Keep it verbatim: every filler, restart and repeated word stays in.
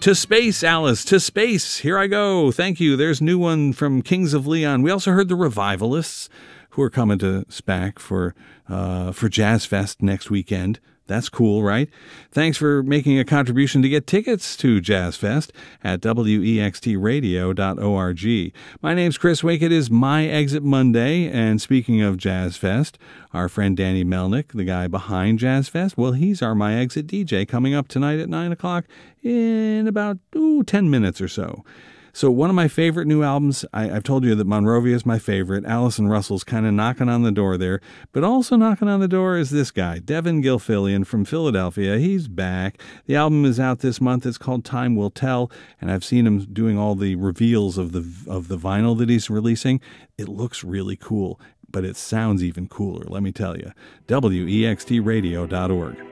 To space, Alice, to space. Here I go. Thank you. There's a new one from Kings of Leon. We also heard the Revivalists, who are coming to SPAC for uh, for Jazz Fest next weekend. That's cool, right? Thanks for making a contribution to get tickets to Jazz Fest at W E X T radio dot org. My name's Chris Wake. It is My Exit Monday, and speaking of Jazz Fest, our friend Danny Melnick, the guy behind Jazz Fest, well, he's our My Exit D J coming up tonight at nine o'clock in about ooh, ten minutes or so. So one of my favorite new albums, I, I've told you that Monrovia is my favorite. Allison Russell's kind of knocking on the door there. But also knocking on the door is this guy, Devin Gilfillian from Philadelphia. He's back. The album is out this month. It's called Time Will Tell. And I've seen him doing all the reveals of the of the vinyl that he's releasing. It looks really cool, but it sounds even cooler, let me tell you. W E X T radio dot org.